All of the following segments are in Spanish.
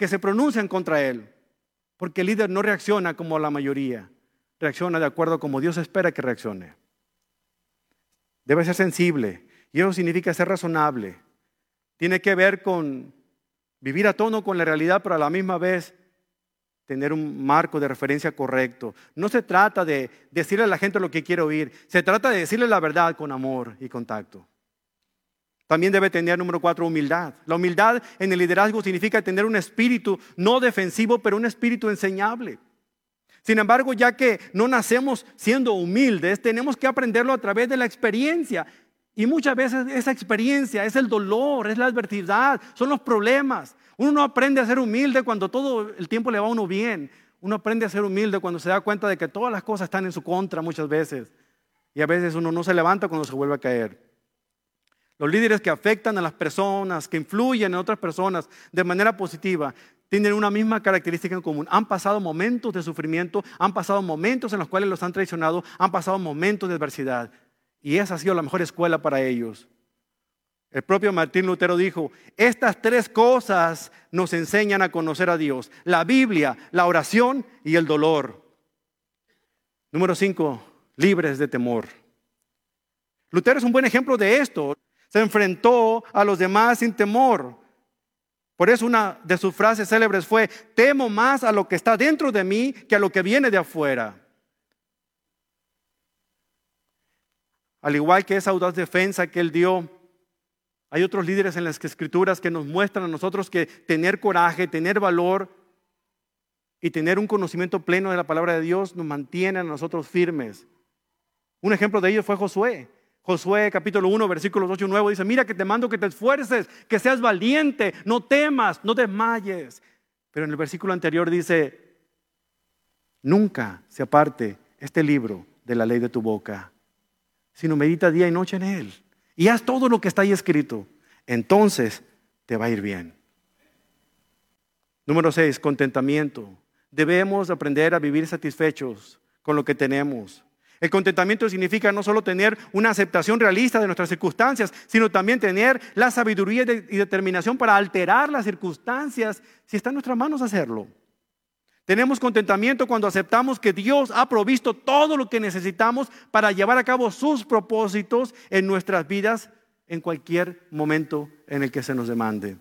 que se pronuncian contra él. Porque el líder no reacciona como la mayoría, reacciona de acuerdo a como Dios espera que reaccione. Debe ser sensible, y eso significa ser razonable. Tiene que ver con vivir a tono con la realidad, pero a la misma vez tener un marco de referencia correcto. No se trata de decirle a la gente lo que quiere oír, se trata de decirle la verdad con amor y contacto. También debe tener, número 4, humildad. La humildad en el liderazgo significa tener un espíritu no defensivo, pero un espíritu enseñable. Sin embargo, ya que no nacemos siendo humildes, tenemos que aprenderlo a través de la experiencia. Y muchas veces esa experiencia es el dolor, es la adversidad, son los problemas. Uno no aprende a ser humilde cuando todo el tiempo le va a uno bien. Uno aprende a ser humilde cuando se da cuenta de que todas las cosas están en su contra muchas veces. Y a veces uno no se levanta cuando se vuelve a caer. Los líderes que afectan a las personas, que influyen en otras personas de manera positiva, tienen una misma característica en común. Han pasado momentos de sufrimiento, han pasado momentos en los cuales los han traicionado, han pasado momentos de adversidad. Y esa ha sido la mejor escuela para ellos. El propio Martín Lutero dijo, estas 3 cosas nos enseñan a conocer a Dios: la Biblia, la oración y el dolor. Número 5, libres de temor. Lutero es un buen ejemplo de esto. Se enfrentó a los demás sin temor. Por eso una de sus frases célebres fue: temo más a lo que está dentro de mí que a lo que viene de afuera. Al igual que esa audaz defensa que él dio, hay otros líderes en las Escrituras que nos muestran a nosotros que tener coraje, tener valor y tener un conocimiento pleno de la palabra de Dios nos mantiene a nosotros firmes. Un ejemplo de ello fue Josué. Josué capítulo 1 versículos 8 y 9 dice: mira que te mando que te esfuerces, que seas valiente, no temas, no desmayes. Pero en el versículo anterior dice: nunca se aparte este libro de la ley de tu boca, sino medita día y noche en él. Y haz todo lo que está ahí escrito. Entonces te va a ir bien. Número 6, contentamiento. Debemos aprender a vivir satisfechos con lo que tenemos. El contentamiento significa no solo tener una aceptación realista de nuestras circunstancias, sino también tener la sabiduría y determinación para alterar las circunstancias si está en nuestras manos hacerlo. Tenemos contentamiento cuando aceptamos que Dios ha provisto todo lo que necesitamos para llevar a cabo sus propósitos en nuestras vidas en cualquier momento en el que se nos demande.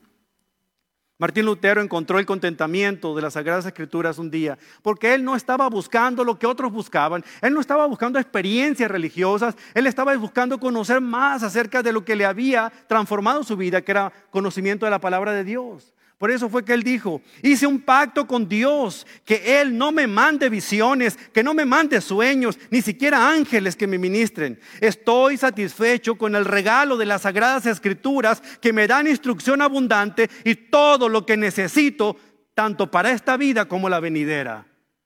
Martín Lutero encontró el contentamiento de las Sagradas Escrituras un día, porque él no estaba buscando lo que otros buscaban. Él no estaba buscando experiencias religiosas. Él estaba buscando conocer más acerca de lo que le había transformado su vida, que era conocimiento de la palabra de Dios. Por eso fue que él dijo: hice un pacto con Dios, que Él no me mande visiones, que no me mande sueños, ni siquiera ángeles que me ministren. Estoy satisfecho con el regalo de las Sagradas Escrituras, que me dan instrucción abundante y todo lo que necesito, tanto para esta vida como la venidera.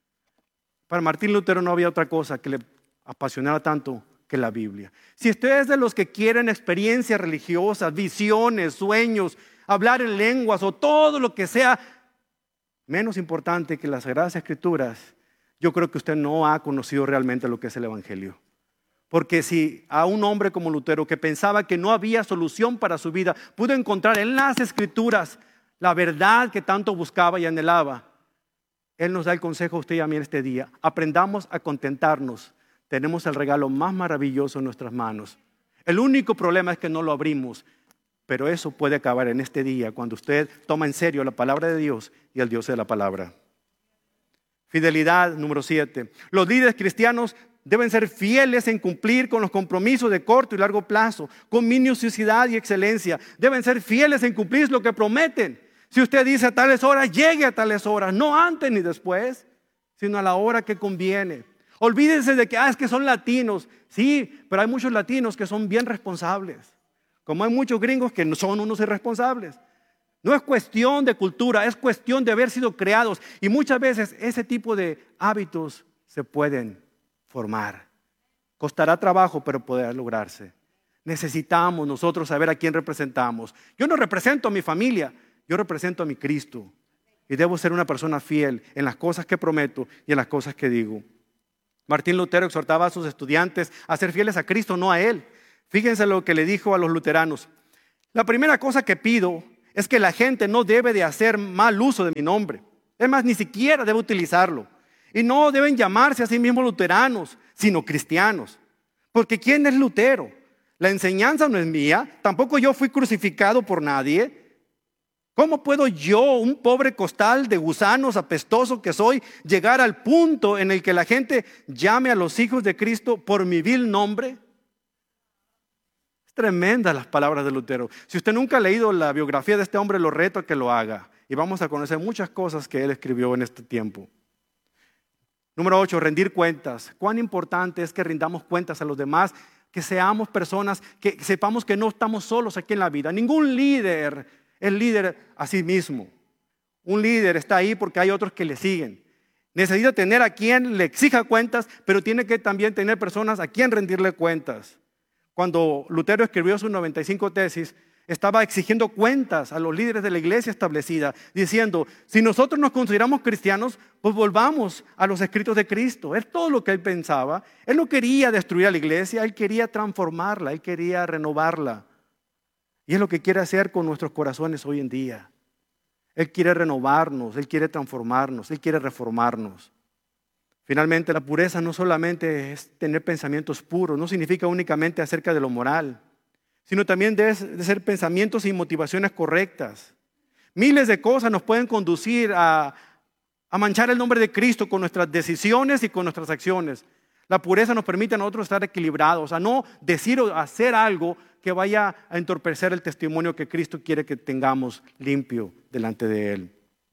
Para Martín Lutero no había otra cosa que le apasionara tanto que la Biblia. Si usted es de los que quieren experiencias religiosas, visiones, sueños, hablar en lenguas o todo lo que sea menos importante que las Sagradas Escrituras, yo creo que usted no ha conocido realmente lo que es el Evangelio. Porque si a un hombre como Lutero, que pensaba que no había solución para su vida, pudo encontrar en las Escrituras la verdad que tanto buscaba y anhelaba, él nos da el consejo a usted y a mí en este día: aprendamos a contentarnos. Tenemos el regalo más maravilloso en nuestras manos. El único problema es que no lo abrimos. Pero eso puede acabar en este día cuando usted toma en serio la palabra de Dios y el Dios de la palabra. Fidelidad, número 7. Los líderes cristianos deben ser fieles en cumplir con los compromisos de corto y largo plazo, con minuciosidad y excelencia. Deben ser fieles en cumplir lo que prometen. Si usted dice a tales horas, llegue a tales horas, no antes ni después, sino a la hora que conviene. Olvídense de que es que son latinos. Sí, pero hay muchos latinos que son bien responsables. Como hay muchos gringos que no son unos irresponsables. No es cuestión de cultura, es cuestión de haber sido creados. Y muchas veces ese tipo de hábitos se pueden formar. Costará trabajo, pero podrá lograrse. Necesitamos nosotros saber a quién representamos. Yo no represento a mi familia, yo represento a mi Cristo. Y debo ser una persona fiel en las cosas que prometo y en las cosas que digo. Martín Lutero exhortaba a sus estudiantes a ser fieles a Cristo, no a él. Fíjense lo que le dijo a los luteranos: la primera cosa que pido es que la gente no debe de hacer mal uso de mi nombre. Es más, ni siquiera debe utilizarlo. Y no deben llamarse a sí mismos luteranos, sino cristianos. Porque ¿quién es Lutero? La enseñanza no es mía, tampoco yo fui crucificado por nadie. ¿Cómo puedo yo, un pobre costal de gusanos apestoso que soy, llegar al punto en el que la gente llame a los hijos de Cristo por mi vil nombre? Es tremenda las palabras de Lutero. Si usted nunca ha leído la biografía de este hombre, lo reto a que lo haga. Y vamos a conocer muchas cosas que él escribió en este tiempo. Número 8, rendir cuentas. Cuán importante es que rindamos cuentas a los demás, que seamos personas, que sepamos que no estamos solos aquí en la vida. Ningún líder es líder a sí mismo. Un líder está ahí porque hay otros que le siguen. Necesita tener a quien le exija cuentas, pero tiene que también tener personas a quien rendirle cuentas. Cuando Lutero escribió sus 95 tesis, estaba exigiendo cuentas a los líderes de la iglesia establecida, diciendo, si nosotros nos consideramos cristianos, pues volvamos a los escritos de Cristo. Es todo lo que él pensaba. Él no quería destruir a la iglesia, él quería transformarla, él quería renovarla. Y es lo que quiere hacer con nuestros corazones hoy en día. Él quiere renovarnos, él quiere transformarnos, él quiere reformarnos. Finalmente, la pureza no solamente es tener pensamientos puros, no significa únicamente acerca de lo moral, sino también de ser pensamientos y motivaciones correctas. Miles de cosas nos pueden conducir a manchar el nombre de Cristo con nuestras decisiones y con nuestras acciones. La pureza nos permite a nosotros estar equilibrados, a no decir o hacer algo que vaya a entorpecer el testimonio que Cristo quiere que tengamos limpio delante de Él.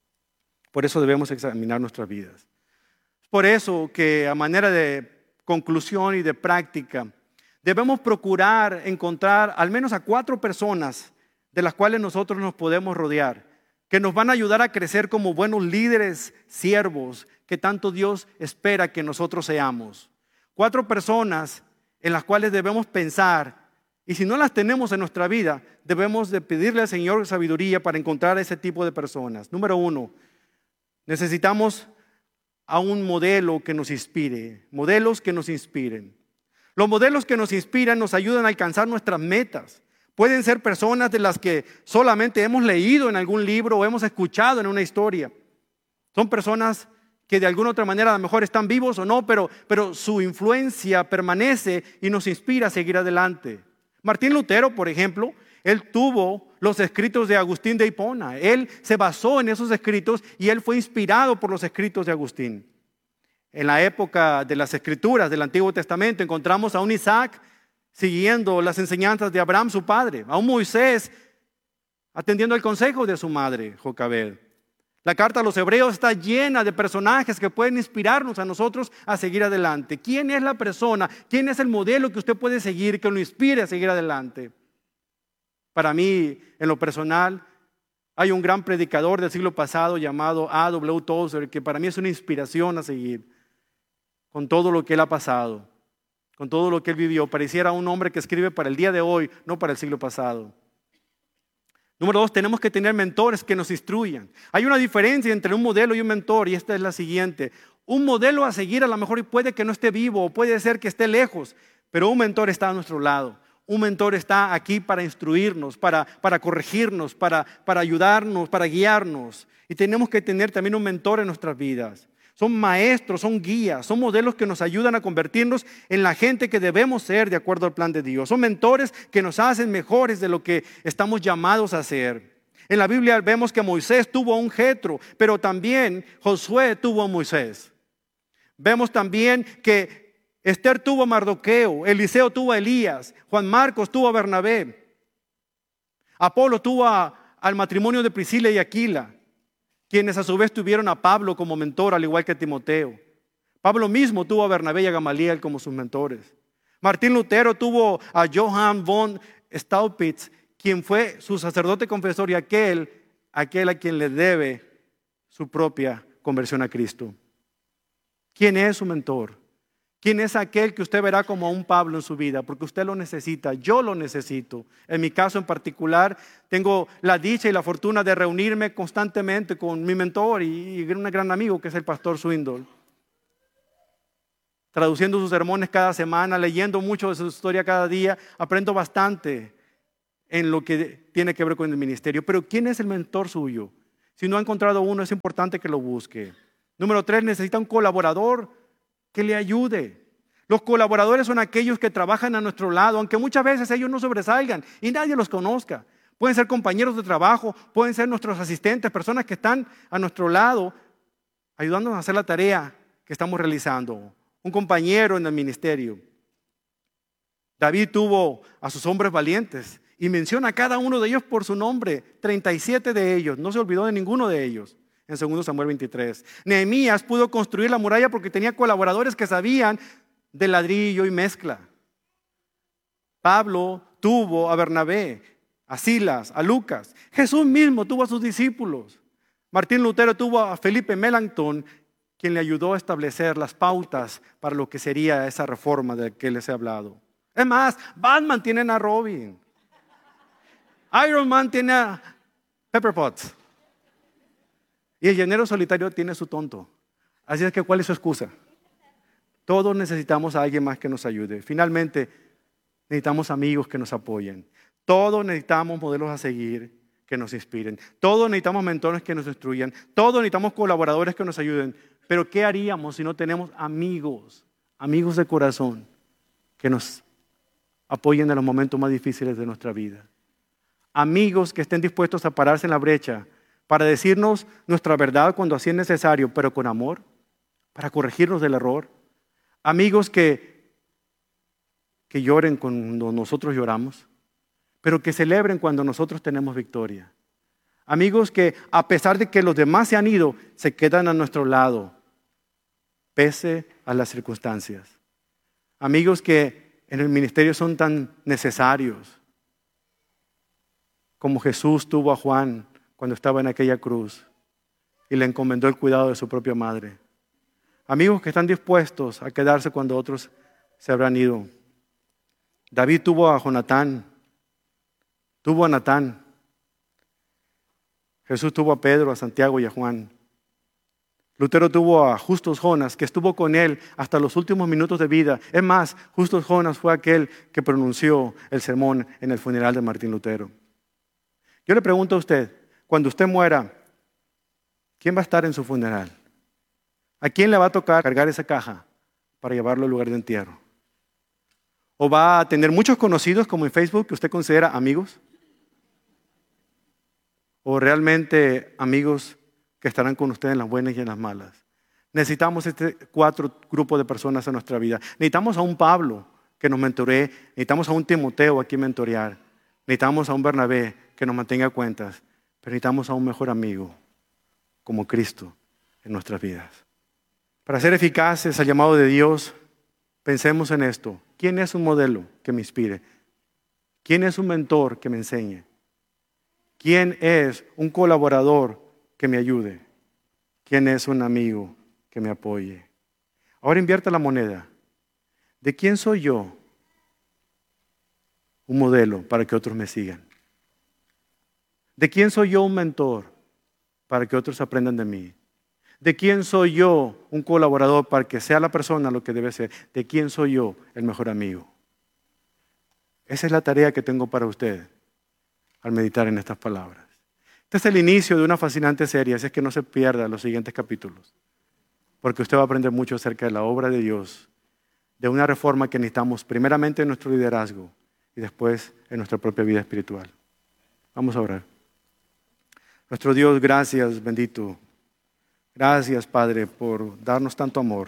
Por eso debemos examinar nuestras vidas. Por eso que a manera de conclusión y de práctica, debemos procurar encontrar al menos a 4 personas de las cuales nosotros nos podemos rodear, que nos van a ayudar a crecer como buenos líderes, siervos, que tanto Dios espera que nosotros seamos. 4 personas en las cuales debemos pensar, y si no las tenemos en nuestra vida, debemos de pedirle al Señor sabiduría para encontrar ese tipo de personas. Número 1, necesitamos a un modelo que nos inspire, modelos que nos inspiren. Los modelos que nos inspiran nos ayudan a alcanzar nuestras metas. Pueden ser personas de las que solamente hemos leído en algún libro o hemos escuchado en una historia. Son personas que de alguna otra manera a lo mejor están vivos o no, pero su influencia permanece y nos inspira a seguir adelante. Martín Lutero, por ejemplo, él tuvo los escritos de Agustín de Hipona. Él se basó en esos escritos y él fue inspirado por los escritos de Agustín. En la época de las escrituras del Antiguo Testamento encontramos a un Isaac siguiendo las enseñanzas de Abraham, su padre, a un Moisés atendiendo el consejo de su madre, Jocabed. La carta a los Hebreos está llena de personajes que pueden inspirarnos a nosotros a seguir adelante. ¿Quién es la persona? ¿Quién es el modelo que usted puede seguir que lo inspire a seguir adelante? Para mí, en lo personal, hay un gran predicador del siglo pasado llamado A.W. Tozer, que para mí es una inspiración a seguir. Con todo lo que él ha pasado, con todo lo que él vivió, pareciera un hombre que escribe para el día de hoy, no para el siglo pasado. Número 2, tenemos que tener mentores que nos instruyan. Hay una diferencia entre un modelo y un mentor, y esta es la siguiente. Un modelo a seguir a lo mejor puede que no esté vivo, o puede ser que esté lejos, pero un mentor está a nuestro lado. Un mentor está aquí para instruirnos, para corregirnos, para ayudarnos, para guiarnos. Y tenemos que tener también un mentor en nuestras vidas. Son maestros, son guías, son modelos que nos ayudan a convertirnos en la gente que debemos ser de acuerdo al plan de Dios. Son mentores que nos hacen mejores de lo que estamos llamados a ser. En la Biblia vemos que Moisés tuvo a un Jetro, pero también Josué tuvo a Moisés. Vemos también que Esther tuvo a Mardoqueo, Eliseo tuvo a Elías, Juan Marcos tuvo a Bernabé, Apolo tuvo al matrimonio de Priscila y Aquila, quienes a su vez tuvieron a Pablo como mentor, al igual que a Timoteo. Pablo mismo tuvo a Bernabé y a Gamaliel como sus mentores. Martín Lutero tuvo a Johann von Staupitz, quien fue su sacerdote confesor y aquel a quien le debe su propia conversión a Cristo. ¿Quién es su mentor? ¿Quién es aquel que usted verá como a un Pablo en su vida? Porque usted lo necesita, yo lo necesito. En mi caso en particular, tengo la dicha y la fortuna de reunirme constantemente con mi mentor y un gran amigo que es el pastor Swindoll. Traduciendo sus sermones cada semana, leyendo mucho de su historia cada día, aprendo bastante en lo que tiene que ver con el ministerio. Pero ¿quién es el mentor suyo? Si no ha encontrado uno, es importante que lo busque. Número 3, necesita un colaborador que le ayude. Los colaboradores son aquellos que trabajan a nuestro lado, aunque muchas veces ellos no sobresalgan y nadie los conozca. Pueden ser compañeros de trabajo, pueden ser nuestros asistentes, personas que están a nuestro lado, ayudándonos a hacer la tarea que estamos realizando. Un compañero en el ministerio. David tuvo a sus hombres valientes y menciona a cada uno de ellos por su nombre, 37 de ellos, no se olvidó de ninguno de ellos. En 2 Samuel 23. Nehemías pudo construir la muralla porque tenía colaboradores que sabían de ladrillo y mezcla. Pablo tuvo a Bernabé, a Silas, a Lucas. Jesús mismo tuvo a sus discípulos. Martín Lutero tuvo a Felipe Melanchthon, quien le ayudó a establecer las pautas para lo que sería esa reforma de la que les he hablado. Es más, Batman tiene a Robin. Iron Man tiene a Pepper Potts. Y el llanero solitario tiene su tonto. Así es que, ¿cuál es su excusa? Todos necesitamos a alguien más que nos ayude. Finalmente, necesitamos amigos que nos apoyen. Todos necesitamos modelos a seguir que nos inspiren. Todos necesitamos mentores que nos instruyan. Todos necesitamos colaboradores que nos ayuden. Pero ¿qué haríamos si no tenemos amigos de corazón que nos apoyen en los momentos más difíciles de nuestra vida? Amigos que estén dispuestos a pararse en la brecha para decirnos nuestra verdad cuando así es necesario, pero con amor, para corregirnos del error. Amigos que lloren cuando nosotros lloramos, pero que celebren cuando nosotros tenemos victoria. Amigos que, a pesar de que los demás se han ido, se quedan a nuestro lado, pese a las circunstancias. Amigos que en el ministerio son tan necesarios, como Jesús tuvo a Juan cuando estaba en aquella cruz y le encomendó el cuidado de su propia madre. Amigos que están dispuestos a quedarse cuando otros se habrán ido. David tuvo a Jonatán, tuvo a Natán. Jesús tuvo a Pedro, a Santiago y a Juan. Lutero tuvo a Justus Jonas, que estuvo con él hasta los últimos minutos de vida. Es más, Justus Jonas fue aquel que pronunció el sermón en el funeral de Martín Lutero. Yo le pregunto a usted, cuando usted muera, ¿quién va a estar en su funeral? ¿A quién le va a tocar cargar esa caja para llevarlo al lugar de entierro? ¿O va a tener muchos conocidos como en Facebook que usted considera amigos? ¿O realmente amigos que estarán con usted en las buenas y en las malas? Necesitamos este 4 grupos de personas en nuestra vida. Necesitamos a un Pablo que nos mentoree. Necesitamos a un Timoteo a quien mentorear. Necesitamos a un Bernabé que nos mantenga cuentas. Pero necesitamos a un mejor amigo como Cristo en nuestras vidas. Para ser eficaces al llamado de Dios, pensemos en esto. ¿Quién es un modelo que me inspire? ¿Quién es un mentor que me enseñe? ¿Quién es un colaborador que me ayude? ¿Quién es un amigo que me apoye? Ahora invierta la moneda. ¿De quién soy yo un modelo para que otros me sigan? ¿De quién soy yo un mentor para que otros aprendan de mí? ¿De quién soy yo un colaborador para que sea la persona lo que debe ser? ¿De quién soy yo el mejor amigo? Esa es la tarea que tengo para usted al meditar en estas palabras. Este es el inicio de una fascinante serie, así es que no se pierda los siguientes capítulos, porque usted va a aprender mucho acerca de la obra de Dios, de una reforma que necesitamos primeramente en nuestro liderazgo y después en nuestra propia vida espiritual. Vamos a orar. Nuestro Dios, gracias, bendito. Gracias, Padre, por darnos tanto amor.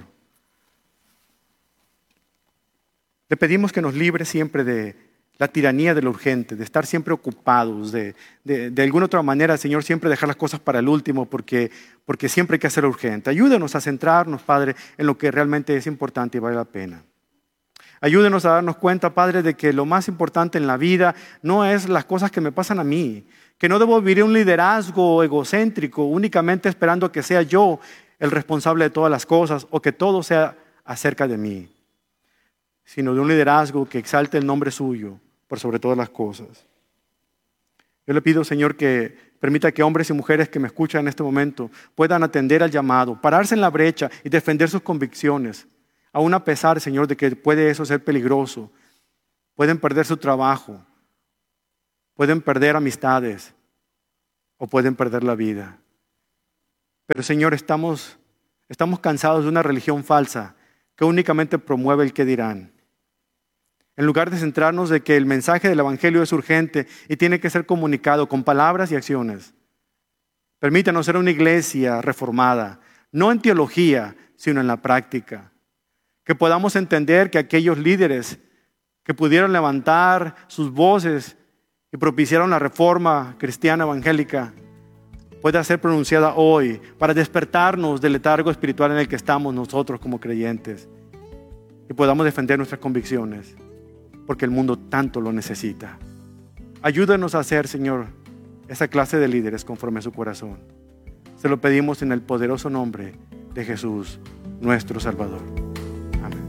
Le pedimos que nos libre siempre de la tiranía de lo urgente, de estar siempre ocupados, de alguna otra manera, Señor, siempre dejar las cosas para el último porque siempre hay que hacerlo urgente. Ayúdenos a centrarnos, Padre, en lo que realmente es importante y vale la pena. Ayúdenos a darnos cuenta, Padre, de que lo más importante en la vida no es las cosas que me pasan a mí, que no debo vivir un liderazgo egocéntrico únicamente esperando que sea yo el responsable de todas las cosas o que todo sea acerca de mí, sino de un liderazgo que exalte el nombre suyo por sobre todas las cosas. Yo le pido, Señor, que permita que hombres y mujeres que me escuchan en este momento puedan atender al llamado, pararse en la brecha y defender sus convicciones, aún a pesar, Señor, de que puede eso ser peligroso. Pueden perder su trabajo, pueden perder amistades o pueden perder la vida. Pero Señor, estamos cansados de una religión falsa que únicamente promueve el qué dirán. En lugar de centrarnos de que el mensaje del Evangelio es urgente y tiene que ser comunicado con palabras y acciones. Permítanos ser una iglesia reformada, no en teología, sino en la práctica. Que podamos entender que aquellos líderes que pudieron levantar sus voces y propiciaron la reforma cristiana evangélica pueda ser pronunciada hoy para despertarnos del letargo espiritual en el que estamos nosotros como creyentes y podamos defender nuestras convicciones, porque el mundo tanto lo necesita. Ayúdanos a ser, Señor, esa clase de líderes conforme a su corazón. Se lo pedimos en el poderoso nombre de Jesús, nuestro Salvador. Amén.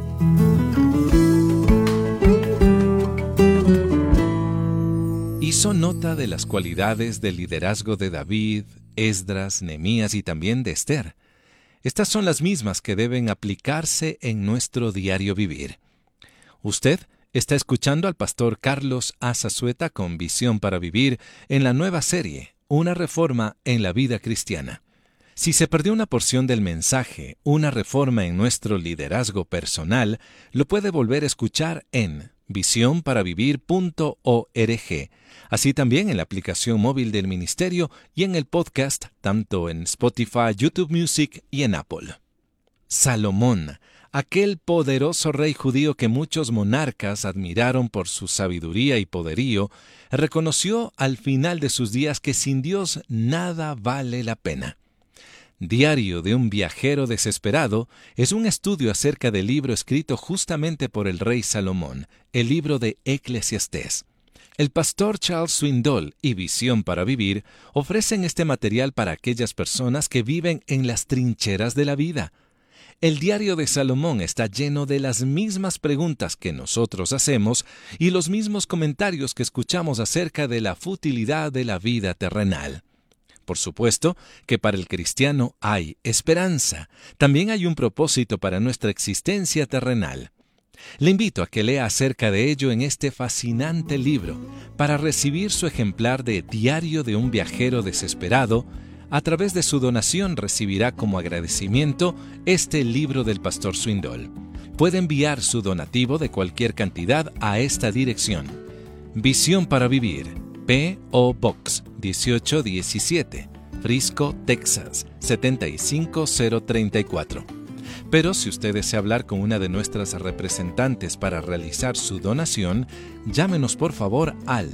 Hizo nota de las cualidades del liderazgo de David, Esdras, Nehemías y también de Esther. Estas son las mismas que deben aplicarse en nuestro diario vivir. Usted está escuchando al pastor Carlos A. Zazueta con Visión para Vivir en la nueva serie, Una Reforma en la Vida Cristiana. Si se perdió una porción del mensaje, Una Reforma en nuestro liderazgo personal, lo puede volver a escuchar en visionparavivir.org, así también en la aplicación móvil del ministerio y en el podcast, tanto en Spotify, YouTube Music y en Apple. Salomón, aquel poderoso rey judío que muchos monarcas admiraron por su sabiduría y poderío, reconoció al final de sus días que sin Dios nada vale la pena. Diario de un viajero desesperado es un estudio acerca del libro escrito justamente por el rey Salomón, el libro de Eclesiastés. El pastor Charles Swindoll y Visión para Vivir ofrecen este material para aquellas personas que viven en las trincheras de la vida. El diario de Salomón está lleno de las mismas preguntas que nosotros hacemos y los mismos comentarios que escuchamos acerca de la futilidad de la vida terrenal. Por supuesto que para el cristiano hay esperanza. También hay un propósito para nuestra existencia terrenal. Le invito a que lea acerca de ello en este fascinante libro. Para recibir su ejemplar de Diario de un viajero desesperado, a través de su donación recibirá como agradecimiento este libro del pastor Swindoll. Puede enviar su donativo de cualquier cantidad a esta dirección. Visión para Vivir, P.O. Box 1817, Frisco, Texas 75034. Pero si usted desea hablar con una de nuestras representantes para realizar su donación, llámenos por favor al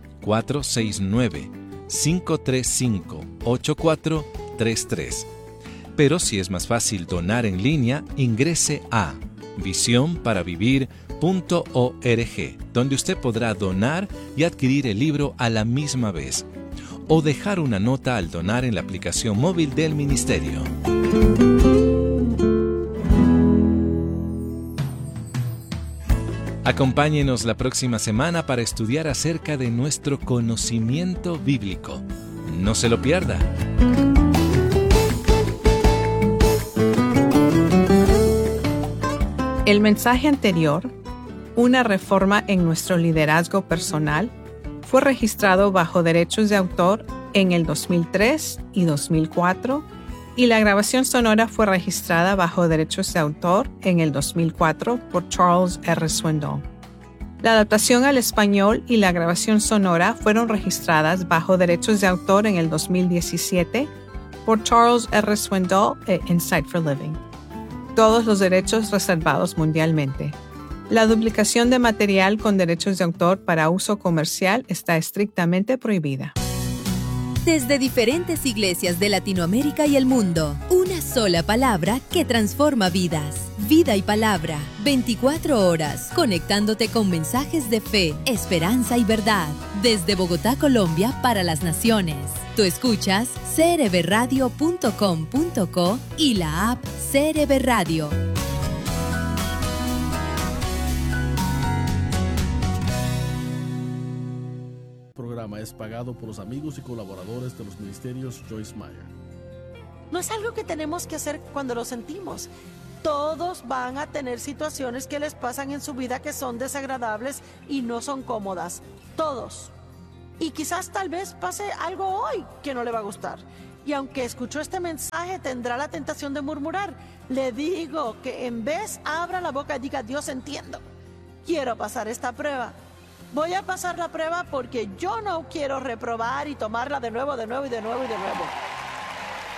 469-535-8433. Pero si es más fácil donar en línea, ingrese a visionparavivir.org, donde usted podrá donar y adquirir el libro a la misma vez, o dejar una nota al donar en la aplicación móvil del ministerio. Acompáñenos la próxima semana para estudiar acerca de nuestro conocimiento bíblico. No se lo pierda. El mensaje anterior, Una Reforma en nuestro liderazgo personal, fue registrado bajo derechos de autor en el 2003 y 2004 y la grabación sonora fue registrada bajo derechos de autor en el 2004 por Charles R. Swindoll. La adaptación al español y la grabación sonora fueron registradas bajo derechos de autor en el 2017 por Charles R. Swindoll e Insight for Living. Todos los derechos reservados mundialmente. La duplicación de material con derechos de autor para uso comercial está estrictamente prohibida. Desde diferentes iglesias de Latinoamérica y el mundo, una sola palabra que transforma vidas. Vida y Palabra, 24 horas, conectándote con mensajes de fe, esperanza y verdad. Desde Bogotá, Colombia, para las naciones. Tú escuchas crbradio.com.co y la app CRB Radio. El programa es pagado por los amigos y colaboradores de los ministerios Joyce Meyer. No es algo que tenemos que hacer cuando lo sentimos. Todos van a tener situaciones que les pasan en su vida que son desagradables y no son cómodas. Todos. Y quizás tal vez pase algo hoy que no le va a gustar. Y aunque escuchó este mensaje, tendrá la tentación de murmurar. Le digo que en vez abra la boca y diga: Dios, entiendo, quiero pasar esta prueba. Voy a pasar la prueba porque yo no quiero reprobar y tomarla de nuevo.